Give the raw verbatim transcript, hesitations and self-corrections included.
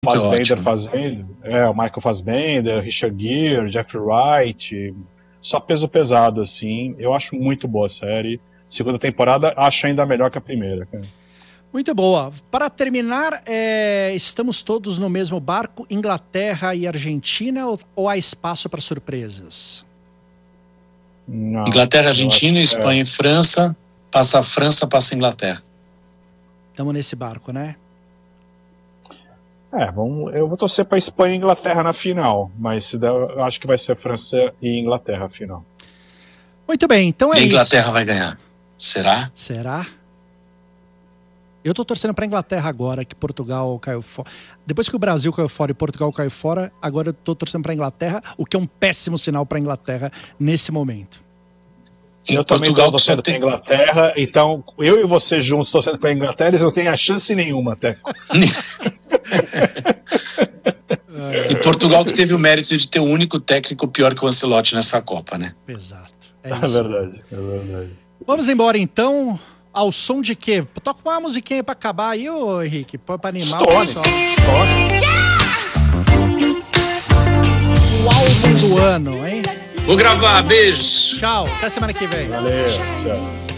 Fassbender fazendo, é, o Michael Fassbender, Richard Gere, Jeffrey Wright, só peso pesado, assim. Eu acho muito boa a série. Segunda temporada, acho ainda melhor que a primeira. Cara. Muito boa. Para terminar, é, estamos todos no mesmo barco, Inglaterra e Argentina, ou, ou há espaço para surpresas? Não, Inglaterra, Argentina, acho, Espanha é. e França. Passa a França, passa a Inglaterra. Estamos nesse barco, né? É, vamos, eu vou torcer para Espanha e Inglaterra na final, mas se der, eu acho que vai ser França e Inglaterra a final. Muito bem, então é isso. A Inglaterra vai ganhar. Será? Será? Eu tô torcendo pra Inglaterra agora, que Portugal caiu fora. Depois que o Brasil caiu fora e Portugal caiu fora, agora eu tô torcendo pra Inglaterra, o que é um péssimo sinal pra Inglaterra nesse momento. Eu também tô torcendo tem... pra Inglaterra, então eu e você juntos torcendo pra Inglaterra, eles não têm a chance nenhuma até. E Portugal que teve o mérito de ter o único técnico pior que o Ancelotti nessa Copa, né? Exato. É, é verdade, é verdade. Vamos embora então, ao som de quê? Toca uma musiquinha pra acabar aí, ô Henrique, pra animar Stone. o pessoal. Yeah! O álbum do ano, hein? Vou gravar, beijos. Tchau, até semana que vem. Valeu, tchau.